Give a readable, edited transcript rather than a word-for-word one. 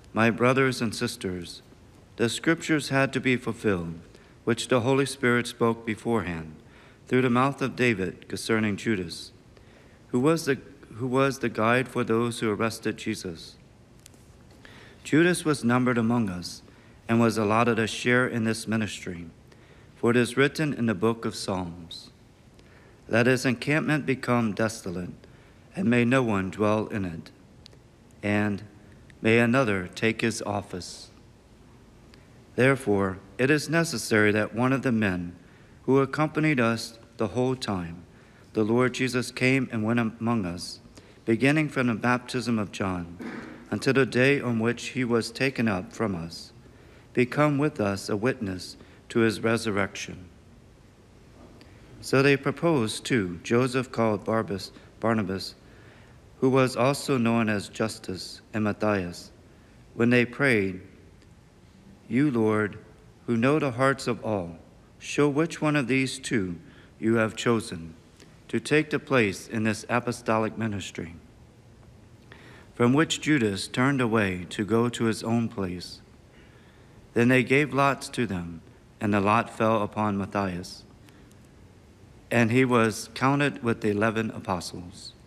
My brothers and sisters, the scriptures had to be fulfilled, which the Holy Spirit spoke beforehand through the mouth of David concerning Judas, who was the guide for those who arrested Jesus. Judas was numbered among us and was allotted a share in this ministry, for it is written in the book of Psalms, "Let his encampment become desolate, and may no one dwell in it, and may another take his office." Therefore, it is necessary that one of the men who accompanied us the whole time the Lord Jesus came and went among us, beginning from the baptism of John until the day on which he was taken up from us, become with us a witness to his resurrection. So they proposed to Joseph called Barnabas, who was also known as Justus, and Matthias, when they prayed, "You, Lord, who know the hearts of all, show which one of these two you have chosen to take the place in this apostolic ministry," from which Judas turned away to go to his own place. Then they gave lots to them, and the lot fell upon Matthias, and he was counted with the 11 apostles.